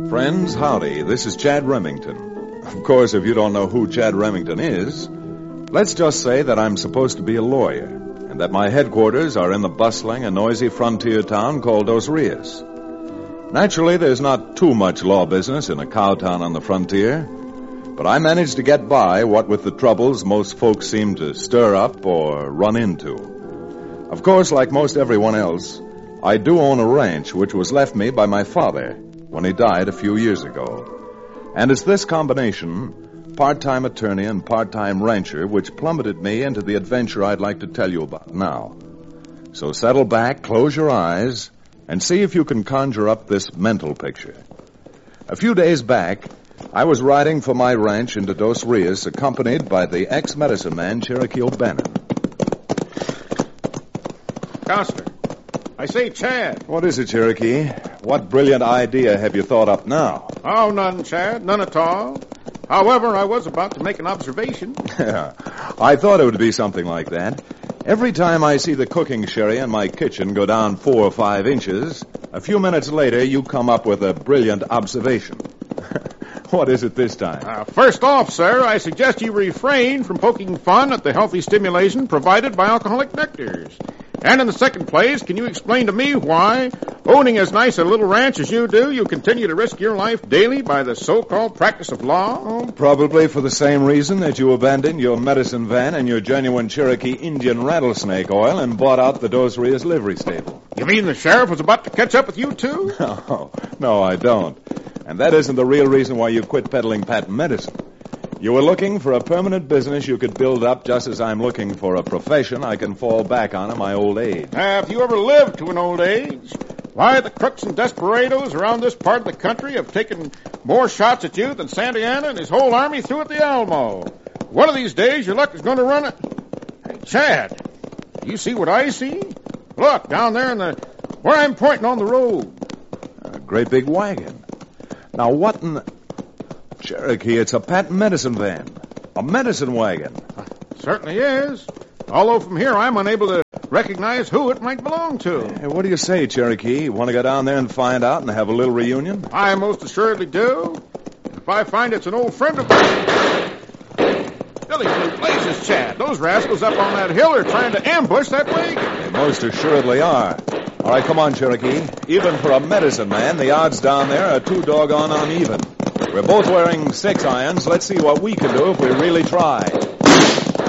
Friends, howdy. This is Chad Remington. Of course, if you don't know who Chad Remington is, let's just say that I'm supposed to be a lawyer, and that my headquarters are in the bustling and noisy frontier town called Dos Rios. Naturally, there's not too much law business in a cow town on the frontier, but I managed to get by what with the troubles most folks seem to stir up or run into. Of course, like most everyone else, I do own a ranch which was left me by my father when he died a few years ago. And it's this combination, part-time attorney and part-time rancher, which plummeted me into the adventure I'd like to tell you about now. So settle back, close your eyes, and see if you can conjure up this mental picture. A few days back, I was riding for my ranch into Dos Rios, accompanied by the ex-medicine man, Cherokee O'Bannon. Counselor, I say, Chad. What is it, Cherokee? What brilliant idea have you thought up now? Oh, none, Chad. None at all. However, I was about to make an observation. I thought it would be something like that. Every time I see the cooking sherry in my kitchen go down 4 or 5 inches, a few minutes later you come up with a brilliant observation. What is it this time? First off, sir, I suggest you refrain from poking fun at the healthy stimulation provided by alcoholic nectars. And in the second place, can you explain to me why, owning as nice a little ranch as you do, you continue to risk your life daily by the so-called practice of law? Oh, probably for the same reason that you abandoned your medicine van and your genuine Cherokee Indian rattlesnake oil and bought out the Dos Rios livery stable. You mean the sheriff was about to catch up with you, too? No, I don't. And that isn't the real reason why you quit peddling patent medicine. You were looking for a permanent business you could build up just as I'm looking for a profession I can fall back on in my old age. If you ever lived to an old age, why, the crooks and desperados around this part of the country have taken more shots at you than Santa Anna and his whole army threw at the Alamo. One of these days, your luck is going to run it. Hey, Chad, you see what I see? Look, down there where I'm pointing on the road. A great big wagon. Now, what in the... Cherokee, it's a patent medicine van. A medicine wagon. Certainly is. Although from here I'm unable to recognize who it might belong to. Hey, what do you say, Cherokee? Want to go down there and find out and have a little reunion? I most assuredly do. If I find it's an old friend of mine... Billy blue blazes, Chad. Those rascals up on that hill are trying to ambush that wagon. They most assuredly are. All right, come on, Cherokee. Even for a medicine man, the odds down there are too doggone uneven. We're both wearing 6 irons. Let's see what we can do if we really try.